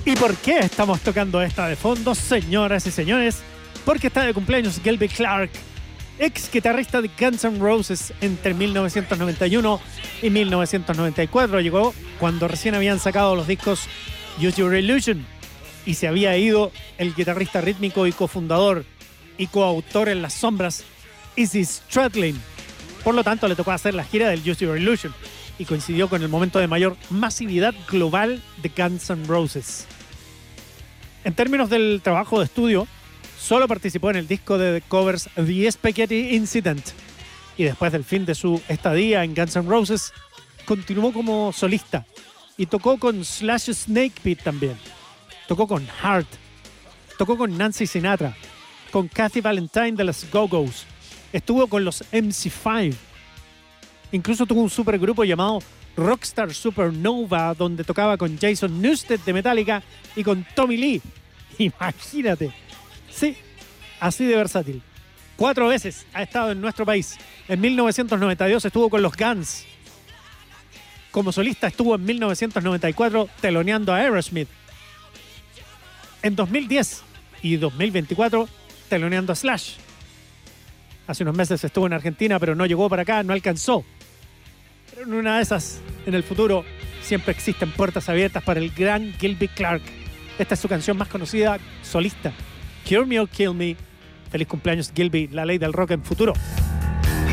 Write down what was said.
¿Y por qué estamos tocando esta de fondo, señoras y señores? Porque está de cumpleaños Gilby Clarke, ex guitarrista de Guns N' Roses entre 1991 y 1994. Llegó cuando recién habían sacado los discos Use Your Illusion y se había ido el guitarrista rítmico y cofundador y coautor en las sombras, Izzy Stradlin. Por lo tanto, le tocó hacer la gira del Use Your Illusion y coincidió con el momento de mayor masividad global de Guns N' Roses. En términos del trabajo de estudio, solo participó en el disco de covers The Spaghetti Incident y después del fin de su estadía en Guns N' Roses, continuó como solista y tocó con Slash Snakepit también. Tocó con Heart, tocó con Nancy Sinatra, con Kathy Valentine de las Go-Go's, estuvo con los MC5. Incluso tuvo un supergrupo llamado Rockstar Supernova, donde tocaba con Jason Newsted de Metallica y con Tommy Lee. Imagínate. Sí, así de versátil. 4 veces ha estado en nuestro país. En 1992 estuvo con los Guns. Como solista estuvo en 1994 teloneando a Aerosmith. En 2010 y 2024 teloneando a Slash. Hace unos meses estuvo en Argentina, pero no llegó para acá, no alcanzó. Pero en una de esas, en el futuro, siempre existen puertas abiertas para el gran Gilby Clarke. Esta es su canción más conocida, solista. Cure Me or Kill Me. Feliz cumpleaños, Gilby, la ley del rock en futuro.